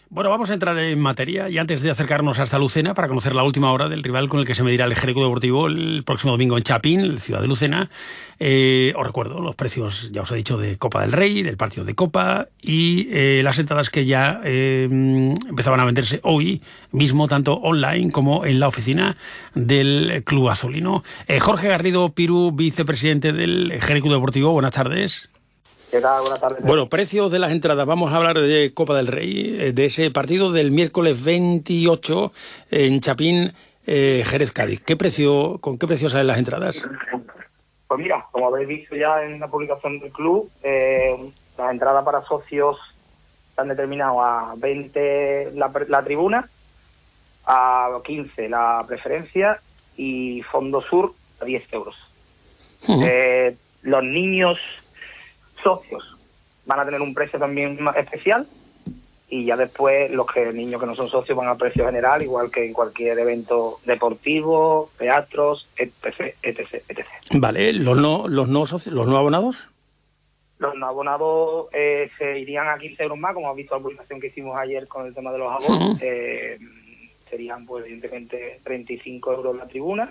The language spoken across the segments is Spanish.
Bueno, vamos a entrar en materia y antes de acercarnos hasta Lucena para conocer la última hora del rival con el que se medirá el Ejerico Deportivo el próximo domingo en Chapín, ciudad de Lucena, os recuerdo los precios, ya os he dicho, de Copa del Rey, del partido de Copa y las entradas que ya empezaban a venderse hoy mismo, tanto online como en la oficina del Club Azulino. Jorge Garrido, Piru, vicepresidente del Ejerico Deportivo, buenas tardes. ¿Qué tal? Buenas tardes. Bueno, precios de las entradas. Vamos a hablar de Copa del Rey, de ese partido del miércoles 28 en Chapín, Jerez-Cádiz. ¿Con qué precio salen las entradas? Pues mira, como habéis visto ya en la publicación del club, las entradas para socios están determinadas a 20 la tribuna, a 15 la preferencia y Fondo Sur a 10 euros. Los niños socios van a tener un precio también especial y ya después los niños que no son socios van a precio general, igual que en cualquier evento deportivo, teatros, etc. Vale, ¿los no abonados? Los no abonados se irían a 15 euros más, como has visto la publicación que hicimos ayer con el tema de los abonos. Serían, pues, evidentemente, 35 euros la tribuna,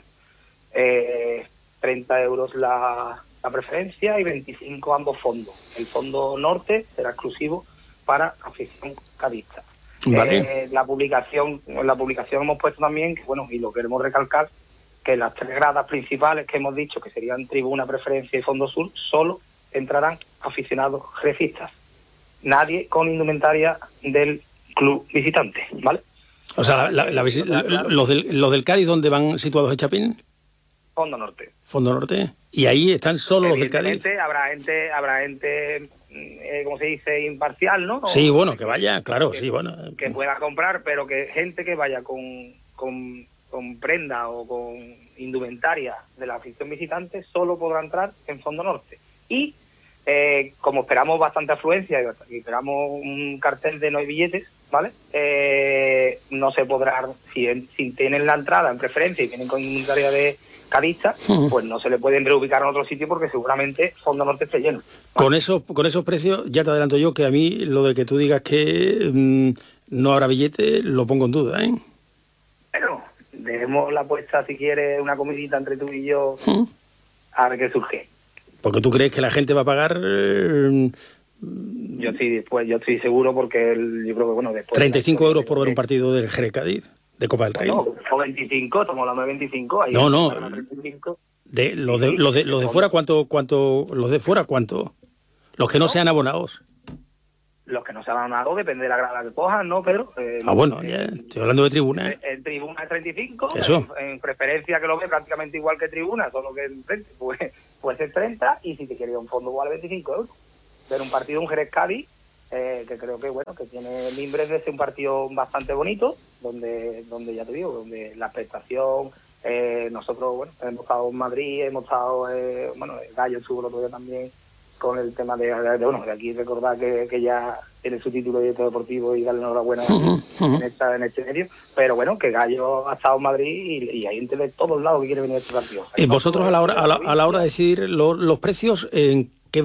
30 euros la preferencia y 25 ambos fondos. El fondo norte será exclusivo para afición cadista. Vale. En la publicación hemos puesto también, que, bueno, y lo queremos recalcar, que las 3 gradas principales que hemos dicho, que serían tribuna, preferencia y fondo sur, solo entrarán aficionados jerecistas. Nadie con indumentaria del club visitante, ¿vale? O sea, los del Cádiz, ¿dónde van situados en Chapín? Fondo norte. Fondo norte. Y ahí están solo los del Cádiz. Habrá gente, como se dice, imparcial, ¿no? Sí, bueno, que vaya, claro, sí, bueno. Que pueda comprar, pero que gente que vaya con prenda o con indumentaria de la afición visitante solo podrá entrar en Fondo Norte. Y como esperamos bastante afluencia y esperamos un cartel de no hay billetes, ¿vale? No se podrá, si tienen la entrada en preferencia y vienen con indumentaria de cadista, pues no se le pueden reubicar en otro sitio porque seguramente Fondo Norte esté lleno. ¿Vale? Con esos precios, ya te adelanto yo que a mí lo de que tú digas que no habrá billete, lo pongo en duda, ¿eh? Pero dejemos la apuesta, si quieres, una comidita entre tú y yo, a ver qué surge. Porque tú crees que la gente va a pagar... Yo estoy seguro porque yo creo que, bueno, después... 35 euros por ver un partido del Jerez-Cádiz, de Copa del Rey. No, o 25, estamos hablando de 25. Ahí no. 35. Los de fuera, ¿cuánto? Los de fuera, ¿cuánto? Los que no sean abonados. Los que no sean abonados, depende de la grada que cojan, ¿no? Pero... bueno, ya estoy hablando de tribuna. En tribuna es 35, eso. En preferencia, que lo ve prácticamente igual que tribuna, solo que en frente, pues es 30, y si te quería un fondo vale 25 euros. Ver un partido, un Jerez-Cádiz, que creo que, bueno, que tiene mimbres de ser un partido bastante bonito, donde ya te digo, donde la expectación, nosotros, bueno, hemos estado en Madrid, hemos estado, bueno, el Gallo estuvo el otro día también con el tema de aquí recordar que ya tiene su título de director deportivo y darle enhorabuena en este medio, pero bueno, que Gallo ha estado en Madrid y hay gente de todos lados que quiere venir a este partido. Y vosotros a la hora de decir los precios, ¿qué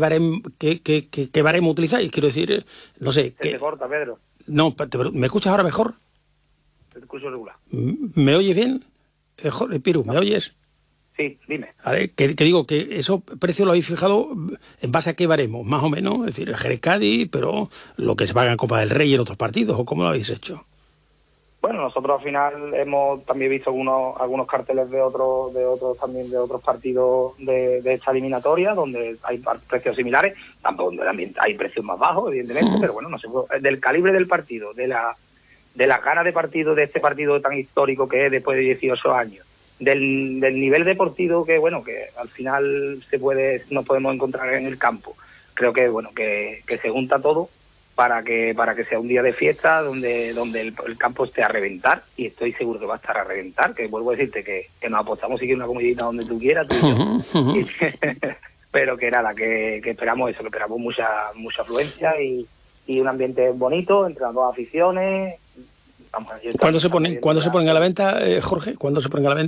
baremo utilizáis? Quiero decir, no sé... Se te corta, Pedro. No, ¿me escuchas ahora mejor? Te escucho regular. ¿Me oyes bien? Piru, ¿me oyes? Sí, dime. Vale, que digo que esos precios lo habéis fijado en base a qué baremo, más o menos, es decir, el Jerez-Cádiz, pero lo que se paga en Copa del Rey y en otros partidos, ¿o cómo lo habéis hecho? Bueno, nosotros al final hemos también visto algunos carteles de otros partidos de esta eliminatoria, donde hay precios similares, tampoco también hay precios más bajos, evidentemente, pero bueno, no sé, del calibre del partido, de las ganas de partido, de este partido tan histórico que es después de 18 años, del nivel deportivo que, bueno, que al final nos podemos encontrar en el campo. Creo que, bueno, que se junta todo para que sea un día de fiesta donde el campo esté a reventar, y estoy seguro que va a estar a reventar, que vuelvo a decirte que nos apostamos si quieres una comidita donde tú quieras, tú y yo. Pero que nada, que esperamos eso, que esperamos mucha afluencia y un ambiente bonito entre las dos aficiones. ¿Cuándo se ponen a la venta, Jorge? ¿Cuándo se ponen a la venta?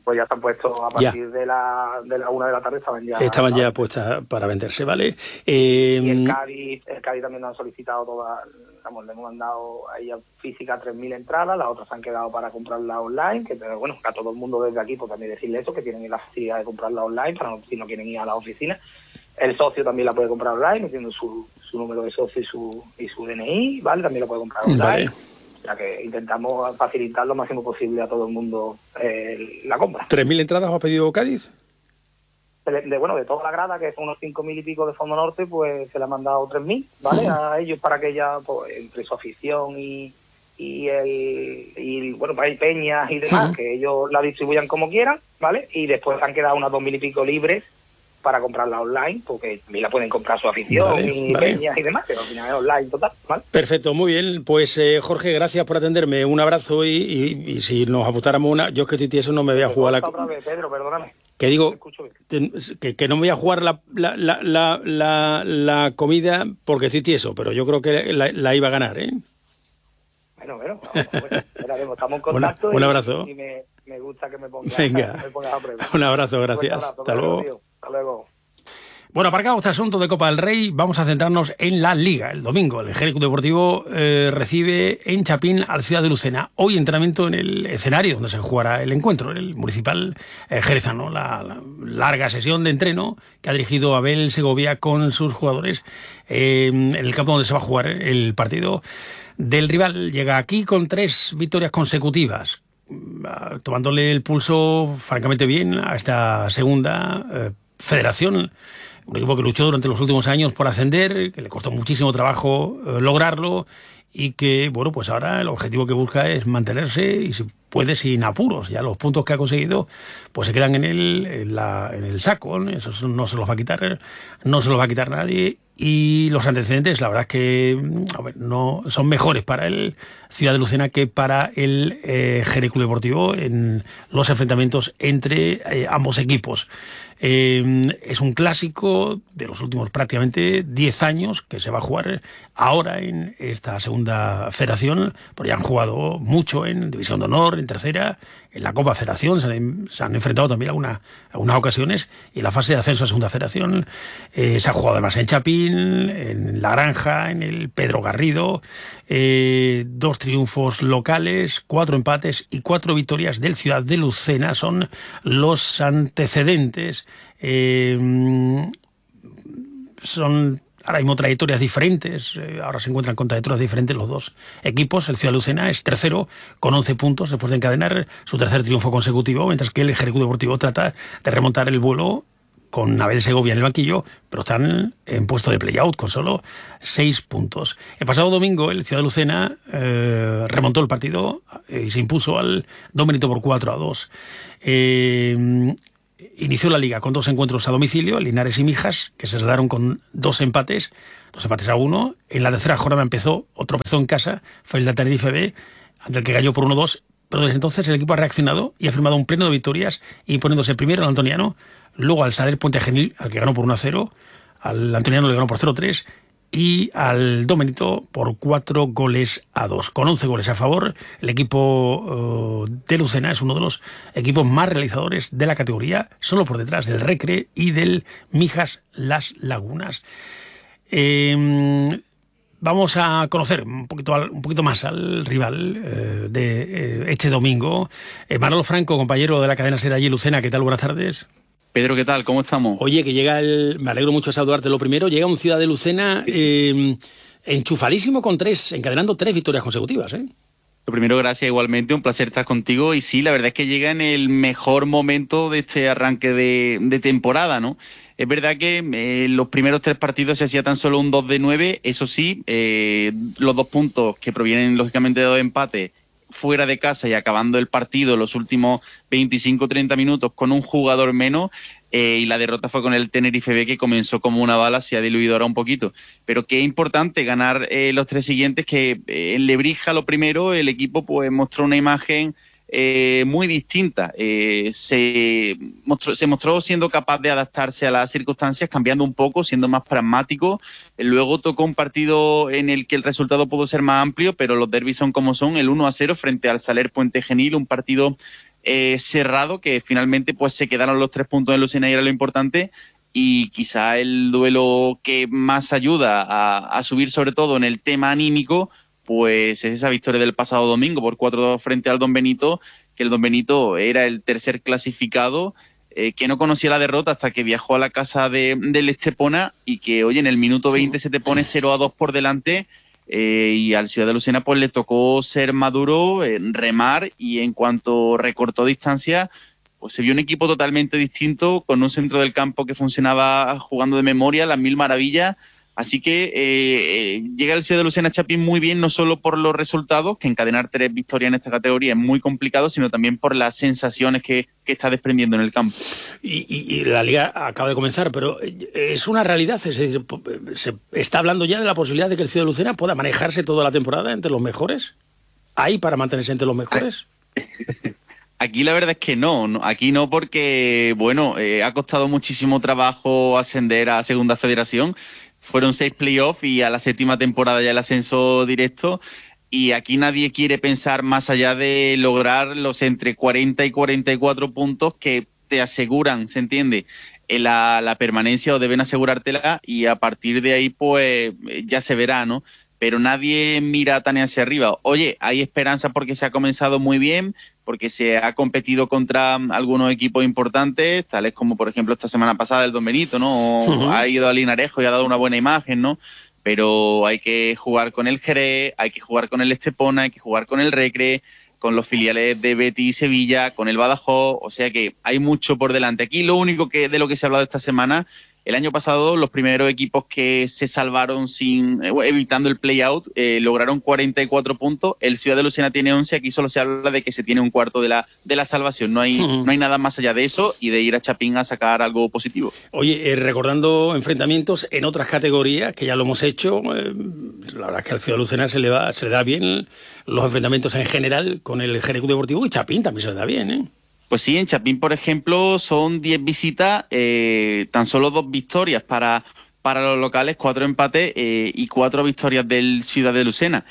pues ya están puestos a partir de la 1 de la tarde, estaban ya puestas para venderse, ¿vale? Y el Cádiz también nos han solicitado le hemos mandado a ella física 3.000 entradas, las otras se han quedado para comprarla online, pero bueno, a todo el mundo desde aquí, pues también decirle eso, que tienen la facilidad de comprarla online, si no quieren ir a la oficina. El socio también la puede comprar online, metiendo su número de socio y su DNI, ¿vale? También la puede comprar online. Vale. O sea que intentamos facilitar lo máximo posible a todo el mundo la compra. ¿3.000 entradas os ha pedido Cádiz? De toda la grada, que son unos 5.000 y pico de Fondo Norte, pues se le han mandado 3.000, ¿vale? A ellos para que ya, pues, entre su afición y bueno, pues hay peñas y demás, que ellos la distribuyan como quieran, ¿vale? Y después han quedado unas 2.000 y pico libres para comprarla online, porque también la pueden comprar su afición peñas y demás, pero al final es online total, ¿vale? Perfecto, muy bien. Pues Jorge, gracias por atenderme. Un abrazo y si nos apuntáramos una... Yo es que estoy tieso, no me voy a jugar la... Otra vez, Pedro, perdóname. Que digo, que no me voy a jugar la comida porque estoy tieso, pero yo creo que la iba a ganar, ¿eh? Bueno, estamos en contacto. Un abrazo. Y me gusta que me pongas a prueba. Un abrazo, gracias. Hasta luego. Hasta luego. Bueno, aparcado este asunto de Copa del Rey, vamos a centrarnos en la Liga. El domingo el Jerez Club Deportivo recibe en Chapín al Ciudad de Lucena. Hoy entrenamiento en el escenario donde se jugará el encuentro, el municipal jerezano. La larga sesión de entreno que ha dirigido Abel Segovia con sus jugadores en el campo donde se va a jugar el partido del rival. Llega aquí con 3 victorias consecutivas, tomándole el pulso francamente bien a esta segunda federación. Un equipo que luchó durante los últimos años por ascender, que le costó muchísimo trabajo lograrlo y que, bueno, pues ahora el objetivo que busca es mantenerse y si puede sin apuros. Ya los puntos que ha conseguido pues se quedan en el saco, ¿no? Eso no se los va a quitar nadie. Y los antecedentes, la verdad es que no son mejores para el Ciudad de Lucena que para el Jerez Club Deportivo en los enfrentamientos entre ambos equipos. Es un clásico de los últimos prácticamente 10 años que se va a jugar ahora en esta segunda federación, porque ya han jugado mucho en División de Honor, en tercera, en la Copa Federación, se han enfrentado también algunas ocasiones, y en la fase de ascenso a segunda federación se ha jugado además en Chapín, en La Granja, en el Pedro Garrido, 2 triunfos locales, 4 empates y 4 victorias del Ciudad de Lucena son los antecedentes. Son ahora mismo trayectorias diferentes, ahora se encuentran con trayectorias diferentes los dos equipos. El Ciudad de Lucena es tercero con 11 puntos después de encadenar su tercer triunfo consecutivo, mientras que el Jerez Club Deportivo trata de remontar el vuelo con Abel Segovia en el banquillo, pero están en puesto de play-out con solo 6 puntos. El pasado domingo el Ciudad de Lucena remontó el partido y se impuso al Domenito por 4-2. Inició la Liga con 2 encuentros a domicilio, Linares y Mijas, que se saldaron con 2 empates a 1. En la tercera jornada empezó en casa, fue el de Tenerife B, ante el que cayó por 1-2, pero desde entonces el equipo ha reaccionado y ha firmado un pleno de victorias, imponiéndose primero al Antoniano, luego al Saler Puente Genil, al que ganó por 1-0, al Antoniano le ganó por 0-3, y al Domenito por 4-2. Con 11 goles a favor, el equipo de Lucena es uno de los equipos más realizadores de la categoría, solo por detrás del Recre y del Mijas Las Lagunas. Vamos a conocer un poquito más al rival de este domingo. Manolo Franco, compañero de la cadena SER allí, Lucena, ¿qué tal? Buenas tardes. Pedro, ¿qué tal? ¿Cómo estamos? Oye, que me alegro mucho de saludarte. Lo primero, llega un Ciudad de Lucena enchufadísimo encadenando 3 victorias consecutivas, ¿eh? Lo primero, gracias igualmente, un placer estar contigo. Y sí, la verdad es que llega en el mejor momento de este arranque de temporada, ¿no? Es verdad que los primeros 3 partidos se hacía tan solo un 2-9, eso sí, los 2 puntos que provienen lógicamente de 2 empates fuera de casa y acabando el partido los últimos 25-30 minutos con un jugador menos, y la derrota fue con el Tenerife B, que comenzó como una bala, se ha diluido ahora un poquito. Pero qué importante ganar los 3 siguientes, que en Lebrija lo primero, el equipo pues mostró una imagen muy distinta. Se mostró siendo capaz de adaptarse a las circunstancias, cambiando un poco, siendo más pragmático. Luego tocó un partido en el que el resultado pudo ser más amplio, pero los derbis son como son. El 1-0 frente al Saler Puente Genil, un partido cerrado, que finalmente pues se quedaron los 3 puntos en Lucena y era lo importante. Y quizá el duelo que más ayuda a subir, sobre todo en el tema anímico, pues es esa victoria del pasado domingo por 4-2 frente al Don Benito, que el Don Benito era el tercer clasificado, que no conocía la derrota hasta que viajó a la casa del Estepona y que, oye, en el minuto 20 se te pone 0-2 por delante, y al Ciudad de Lucena pues le tocó ser maduro, remar, y en cuanto recortó distancia, pues se vio un equipo totalmente distinto, con un centro del campo que funcionaba jugando de memoria, las mil maravillas. Así que llega el Ciudad de Lucena Chapín muy bien, no solo por los resultados, que encadenar 3 victorias en esta categoría es muy complicado, sino también por las sensaciones que está desprendiendo en el campo. Y la Liga acaba de comenzar, pero es una realidad, es decir, se está hablando ya de la posibilidad de que el Ciudad de Lucena pueda manejarse toda la temporada entre los mejores. ¿Hay para mantenerse entre los mejores? Aquí la verdad es que no, aquí no, porque, bueno, ha costado muchísimo trabajo ascender a Segunda Federación. Fueron 6 playoffs y a la 7ª temporada ya el ascenso directo. Y aquí nadie quiere pensar más allá de lograr los entre 40 y 44 puntos que te aseguran, ¿se entiende?, la permanencia, o deben asegurártela, y a partir de ahí pues ya se verá, ¿no? Pero nadie mira tan hacia arriba. Oye, hay esperanza porque se ha comenzado muy bien, porque se ha competido contra algunos equipos importantes, tales como, por ejemplo, esta semana pasada el Don Benito, ¿no? Uh-huh. Ha ido a Linarejo y ha dado una buena imagen, ¿no? Pero hay que jugar con el Jerez, hay que jugar con el Estepona, hay que jugar con el Recre, con los filiales de Betis y Sevilla, con el Badajoz, o sea que hay mucho por delante. Aquí lo único de lo que se ha hablado esta semana, el año pasado los primeros equipos que se salvaron evitando el play-out lograron 44 puntos, el Ciudad de Lucena tiene 11, aquí solo se habla de que se tiene un cuarto de la salvación, no hay nada más allá de eso y de ir a Chapín a sacar algo positivo. Oye, recordando enfrentamientos en otras categorías, que ya lo hemos hecho, la verdad es que al Ciudad de Lucena se le da bien los enfrentamientos en general con el Jerez Club Deportivo, y Chapín también se le da bien, ¿eh? Pues sí, en Chapín, por ejemplo, son 10 visitas, tan solo 2 victorias para los locales, 4 empates y 4 victorias del Ciudad de Lucena.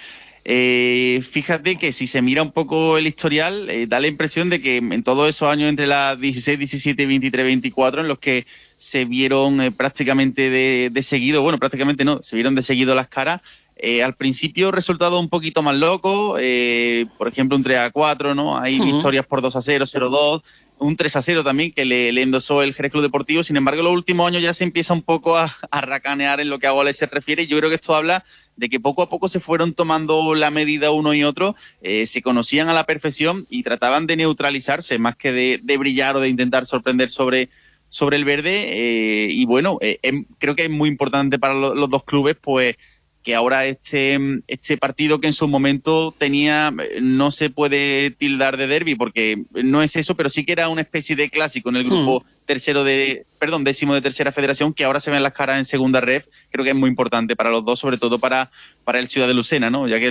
Fíjate que si se mira un poco el historial, da la impresión de que en todos esos años entre las 16, 17, 23, 24, en los que se vieron prácticamente de seguido, bueno, prácticamente no, se vieron de seguido las caras. Al principio resultado un poquito más loco, por ejemplo un 3-4, ¿no? Hay victorias por 2-0, 0-2, un 3-0 también que le endosó el Jerez Club Deportivo. Sin embargo, los últimos años ya se empieza un poco a racanear en lo que a goles se refiere, y yo creo que esto habla de que poco a poco se fueron tomando la medida uno y otro, se conocían a la perfección y trataban de neutralizarse más que de brillar o de intentar sorprender sobre el verde, y bueno, creo que es muy importante para los dos clubes, pues que ahora este partido que en su momento tenía, no se puede tildar de derbi porque no es eso, pero sí que era una especie de clásico en el grupo décimo de Tercera Federación, que ahora se ven las caras en Segunda Ref. Creo que es muy importante para los dos, sobre todo para el Ciudad de Lucena, ¿no? Ya que